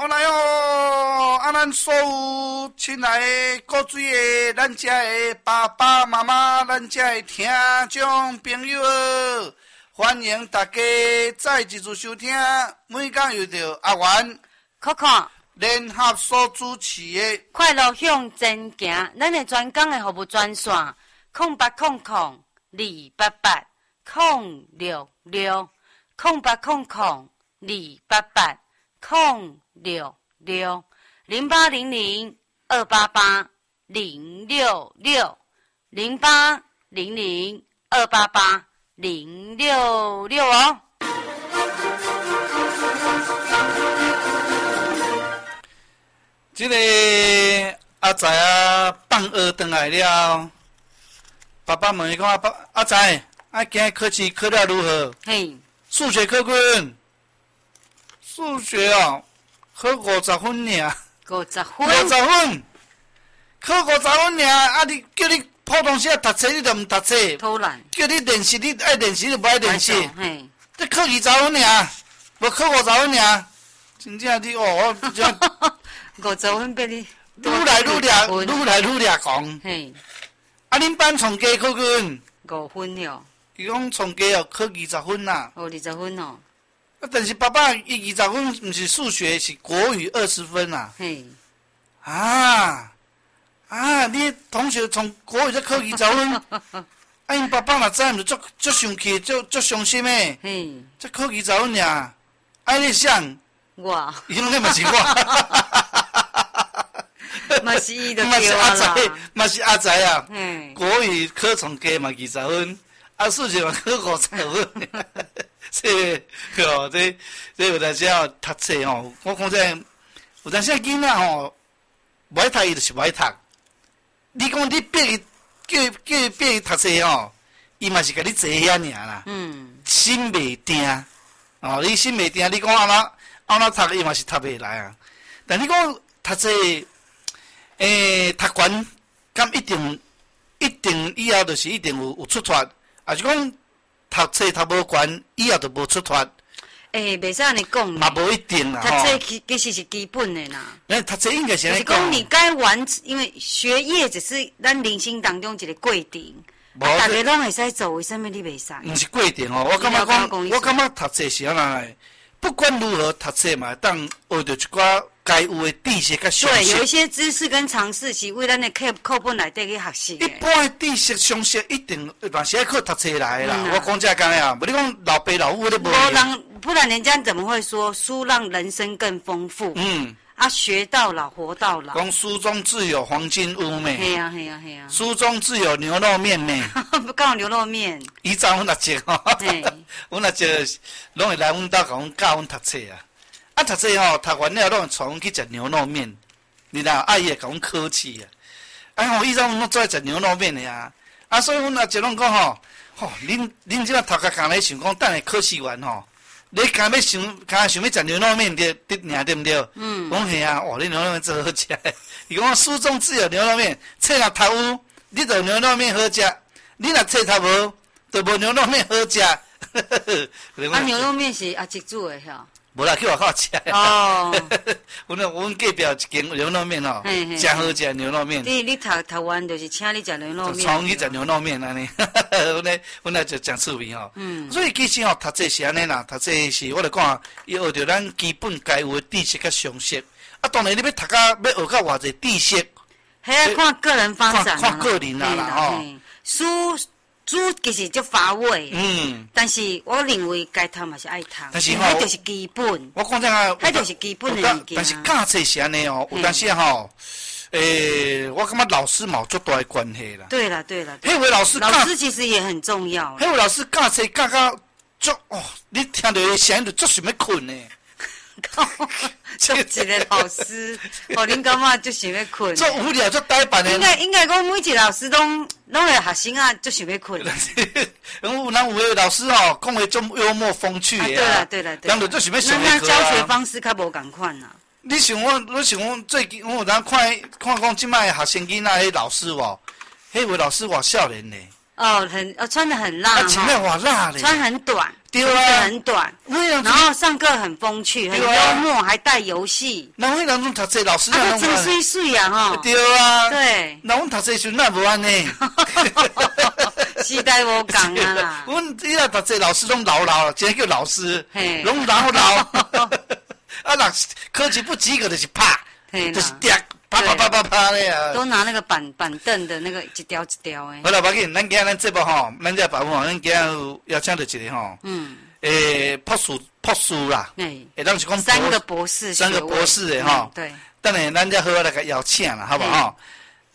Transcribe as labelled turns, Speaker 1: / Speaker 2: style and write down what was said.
Speaker 1: 我来哦！咱所有亲爱的古水的，咱遮的爸爸妈妈，咱遮的听众朋友，欢迎大家再一次收听。每天又到阿元、
Speaker 2: Coco
Speaker 1: 联合所主持的
Speaker 2: 快乐向前行，咱的专讲的服务专线0800-288-0660800-288-066哦。
Speaker 1: 这个阿仔啊，放学回来了，爸爸问伊讲阿仔，今日考试考了如何？
Speaker 2: 嘿，
Speaker 1: 数学考卷，数学哦，考50分尔。
Speaker 2: 50分
Speaker 1: 50分，考50分尔，啊！你叫你普通时读册，你都毋读册，
Speaker 2: 偷懒，
Speaker 1: 叫你练习，你爱练习就无爱练习。
Speaker 2: 嘿，
Speaker 1: 你考20分尔，无考50分尔，真正你哦，我这
Speaker 2: 50分被你
Speaker 1: 愈来愈掠狂。
Speaker 2: 嘿，
Speaker 1: 啊，恁班从加考卷
Speaker 2: 5分了，
Speaker 1: 伊讲从加哦考20分啦。
Speaker 2: 哦，20分哦，
Speaker 1: 啊，但是爸爸伊20分毋是数学，是国语20分啦。
Speaker 2: 嘿，
Speaker 1: 你同学从国语才考20分，因爸爸若知毋是足生气，足伤心诶。
Speaker 2: 嘿，
Speaker 1: 才考20分尔，你想，
Speaker 2: 我
Speaker 1: 伊拢嘛是我。
Speaker 2: 嘛是伊就
Speaker 1: 嘛是
Speaker 2: 对啦，
Speaker 1: 阿仔，嘛是阿仔啊。
Speaker 2: 嘿，
Speaker 1: 国语考从加嘛20分，数学嘛考50分。这有当时哦读册吼，我讲这有当时囡仔吼，无爱读伊就是无爱读。你讲你逼伊叫伊逼伊读册吼，伊嘛是甲你坐遐尔啦。心袂定，哦，你心袂定，你讲安怎读伊嘛是读袂来啊。但你讲读册，读悬，敢一定以后就是一定有出脱，啊是讲读册读无悬，以后就无出脱。
Speaker 2: 袂使安尼讲，
Speaker 1: 嘛无一定啦。
Speaker 2: 读册其实是基本的啦。
Speaker 1: 读册应该是安尼
Speaker 2: 就是讲你该完，因为学业只是咱人生当中一个过程，大家拢会使做，为什么你袂使？
Speaker 1: 毋是过程哦，我感觉读册是安尼，不管如何读册嘛，当学到一寡该有的知识甲常识。
Speaker 2: 对，有一些知识跟常识是为咱的课本内底去学习的。
Speaker 1: 一般的知识常识一定嘛是爱靠读册来啦。我讲这讲呀，无你讲老爸老母咧无。
Speaker 2: 不然人家怎么会说书让人生更丰富？学到老活到老。
Speaker 1: 讲书中自有黄金屋咩？
Speaker 2: 嘿啊。
Speaker 1: 书中自有牛肉面咩？
Speaker 2: 不讲牛肉面。
Speaker 1: 以前阮也食吼，阮也食，拢会来阮兜甲阮教阮读册啊。读册吼，读完了拢会带阮去食牛肉面，你若阿姨会甲阮客气啊。以前阮拢最爱食牛肉面的啊。所以阮也就拢讲吼，恁即摆读甲干咧想讲，等下考试完吼。你敢想要食牛肉面对不对？讲嘿啊，哇！你牛肉面真好食。伊讲书中自有牛肉面，册若读有，你就牛肉面好食；你若册读无，就无牛肉面好食。
Speaker 2: 牛肉面是阿叔煮的吼。
Speaker 1: 无啦，去外口食。
Speaker 2: 哦。
Speaker 1: 阮隔壁有一间牛肉面吼，真好食牛肉面。
Speaker 2: 你读完就是请你食牛肉面。
Speaker 1: 从去食牛肉面安尼，阮来就真趣味吼。所以其实吼，读册是安尼啦，读册是我来讲，伊学着咱基本该有的知识甲常识。当然你要读到要学到偌济知识，
Speaker 2: 迄看个人发展
Speaker 1: 看个人啦吼。
Speaker 2: 书其实就乏味，但是我认为该读嘛是爱读，
Speaker 1: 但是
Speaker 2: 迄就是基本。
Speaker 1: 我讲这个，
Speaker 2: 迄就是基本的物件。
Speaker 1: 但是教册是安尼哦，有当时吼，我感觉老师嘛有足大的关系啦。
Speaker 2: 对啦。
Speaker 1: 迄位老师
Speaker 2: 其实也很重要。
Speaker 1: 迄位老师教册教到足哦，你听到伊声音就足想要困呢。
Speaker 2: 做一个老师，恁感觉就想要困。
Speaker 1: 做无聊，做呆板的。
Speaker 2: 应该讲每一个老师拢会学生啊，就想要困。
Speaker 1: 有的老师哦，讲话种幽默风趣的
Speaker 2: 啊。对啦。
Speaker 1: 人就做想要上课啊。
Speaker 2: 那教学方式较无共款啊。
Speaker 1: 你想我最近我有当看讲即摆学生囡仔迄老师哦，迄位老师偌少年呢。
Speaker 2: 穿得很辣。
Speaker 1: 穿得偌辣咧。
Speaker 2: 穿很短。
Speaker 1: 对
Speaker 2: 裙子
Speaker 1: 啊，
Speaker 2: 很短，
Speaker 1: 有迄人
Speaker 2: 然后上课很风趣，很
Speaker 1: 对啊
Speaker 2: 幽默，还带游戏，
Speaker 1: 那迄人拢读册，老师
Speaker 2: 啊，
Speaker 1: 那拢
Speaker 2: 都真水水啊吼。
Speaker 1: 对啊，
Speaker 2: 对，
Speaker 1: 那阮读册时阵那无安尼。
Speaker 2: 时代无共啊啦。
Speaker 1: 阮以前读册老师拢老，真叫老师
Speaker 2: 嘿，
Speaker 1: 拢老。啊，若科级不及格就是拍，
Speaker 2: 嘿
Speaker 1: 就是
Speaker 2: 啦，
Speaker 1: 啪咧啊。
Speaker 2: 都拿那个板凳的那个一条一条的。
Speaker 1: 好了，无紧，咱今咱节目吼，咱这节目吼，咱今有邀请到一个吼，博士啦，当是讲
Speaker 2: 3个博士，
Speaker 1: 的吼，
Speaker 2: 对，
Speaker 1: 等下咱再好好来个邀请啦，好不好？